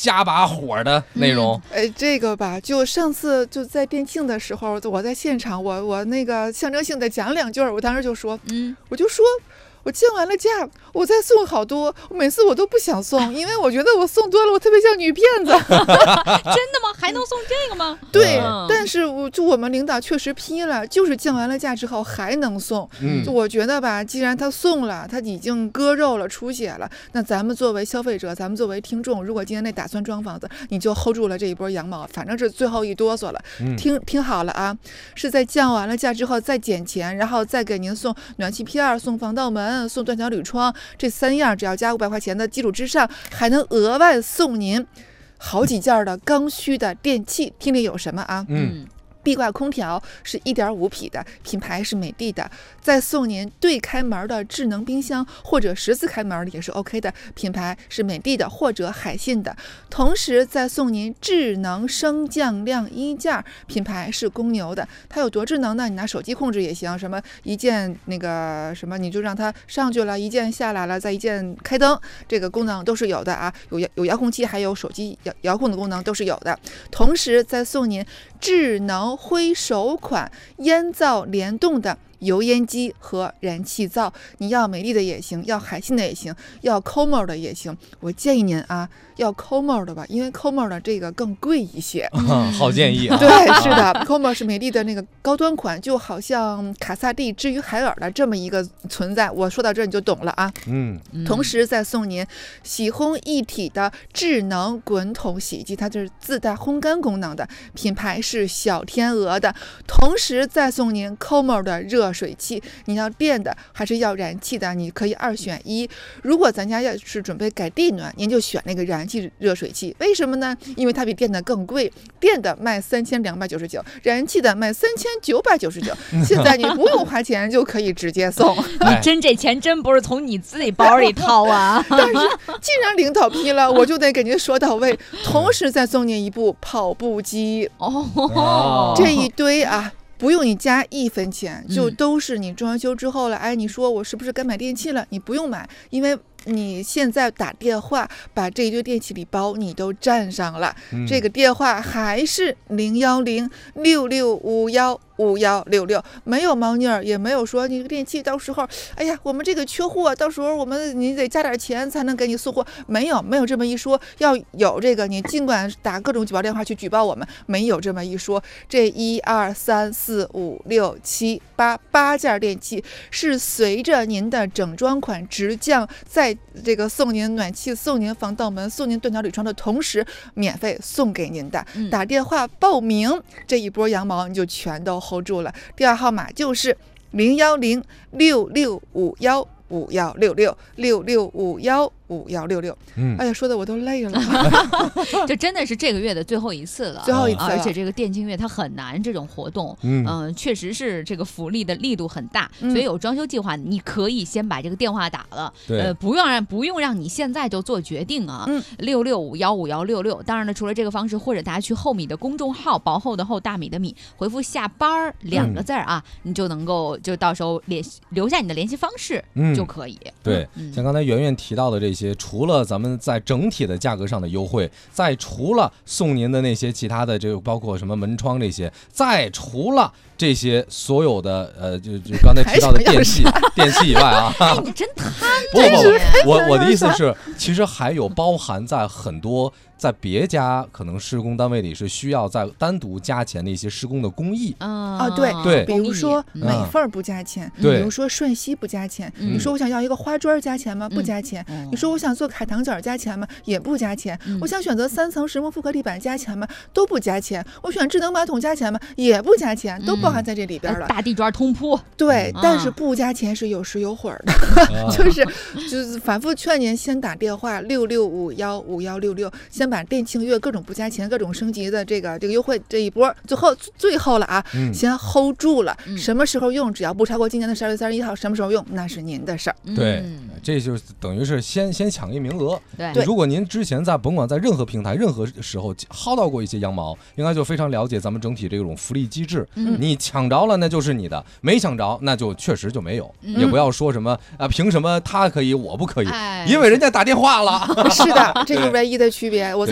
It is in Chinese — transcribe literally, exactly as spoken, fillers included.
加把火的内容。 哎，这个吧，就上次就在店庆的时候，我在现场，我我那个象征性的讲两句，我当时就说，嗯，我就说。我降完了价，我再送好多，每次我都不想送，因为我觉得我送多了，我特别像女骗子。 真的吗？还能送这个吗？ 对，嗯、但是我就我们领导确实批了，就是降完了价之后还能送。嗯，就我觉得吧，既然他送了，他已经割肉了、出血了，那咱们作为消费者，咱们作为听众，如果今天那打算装房子，你就 hold 住了这一波羊毛，反正是最后一哆嗦了。嗯、听听好了啊，是在降完了价之后再减钱，然后再给您送暖气片、送防盗门。送断桥铝窗这三样，只要加五百块钱的基础之上，还能额外送您好几件的刚需的电器。听里有什么啊？嗯。壁挂空调是 一点五匹的，品牌是美的的，再送您对开门的智能冰箱或者十字开门也是 OK 的，品牌是美的的或者海信的，同时再送您智能升降晾衣架，品牌是公牛的。它有多智能呢？你拿手机控制也行，什么一键那个什么你就让它上去了，一键下来了，再一键开灯，这个功能都是有的啊，有有遥控器，还有手机遥遥控的功能都是有的。同时再送您智能挥手款烟灶联动的油烟机和燃气灶，你要美的的也行，要海信的也行，要 Como 的也行。我建议您啊，要 Como 的吧，因为 Como 的这个更贵一些。 嗯、好建议、啊。 对，是的，Como 是美的的那个高端款，就好像卡萨帝之于海尔的这么一个存在。我说到这你就懂了啊。嗯。同时再送您洗烘一体的智能滚筒洗衣机，它就是自带烘干功能的，品牌是小天鹅的。同时再送您 Como 的热水器，你要电的还是要燃气的？你可以二选一。如果咱家要是准备改地暖，您就选那个燃气热水器。为什么呢？因为它比电的更贵，电的卖三千两百九十九，燃气的卖三千九百九十九。现在你不用花钱就可以直接送。 你真这钱真不是从你自己包里掏啊！ 但是既然领导批了，我就得给您说到位。同时再送您一部跑步机。哦，这一堆啊。不用你加一分钱，就都是你装修之后了。哎，你说我是不是该买电器了？你不用买，因为你现在打电话把这一堆电器礼包你都占上了。嗯、这个电话还是零幺零六六五幺五幺六六，没有猫腻儿，也没有说你这个电器到时候，哎呀，我们这个缺货，到时候我们你得加点钱才能给你送货，没有，没有这么一说。要有这个，你尽管打各种举报电话去举报我们，没有这么一说。这一二三四五六七八八件电器是随着您的整装款直降，在这个送您暖气、送您防盗门、送您断桥铝窗的同时，免费送给您的。嗯、打电话报名，这一波羊毛你就全都hold住了。电话号码就是零幺零六六五幺五幺六六六六五幺五幺六六。嗯，哎呀，说的我都累了。 这真的是这个月的最后一次了， 最后一次了。 而且这个电竞月它很难，这种活动，嗯、呃，确实是这个福利的力度很大。嗯、所以有装修计划，你可以先把这个电话打了，呃，不用让不用让你现在就做决定啊。六六五幺五幺六六。当然了，除了这个方式，或者大家去厚米的公众号，薄厚的厚，大米的米，回复下班两个字啊，嗯、你就能够就到时候联系留下你的联系方式。嗯。就可以。 对，嗯、像刚才圆圆提到的这些，除了咱们在整体的价格上的优惠，再除了送您的那些其他的这个包括什么门窗这些，再除了这些所有的呃，就就刚才提到的电器电器以外啊， 哎，你真贪！ 不不不，我我的意思是，其实还有包含在很多在别家可能施工单位里是需要再单独加钱的一些施工的工艺啊，对对， 比如说美缝不加钱，比如说瞬吸不加钱，你说我想要一个花砖加钱吗？不加钱。你说我想做海棠角加钱吗？也不加钱。我想选择三层实木复合地板加钱吗？都不加钱。我选智能马桶加钱吗？也不加钱，都包含在这里边了。 大地砖通铺， 对，但是不加钱是有时有会儿的，就是就是反复劝您先打电话六六五幺五幺六六，先把电庆月各种不加钱、各种升级的这个这个优惠这一波，最后最后了啊，嗯、先 hold 住了。嗯、什么时候用，只要不超过今年的十二月三十一号，什么时候用那是您的事儿。 对，这就等于是先先抢一名额。 对， 如果您之前在甭管在任何平台、任何时候薅到过一些羊毛，应该就非常了解咱们整体这种福利机制。嗯、你抢着了，那就是你的；没抢着，那就确实就没有。嗯、也不要说什么啊，凭什么他可以我不可以？哎、因为人家打电话了。 是的，这是唯一的区别。我在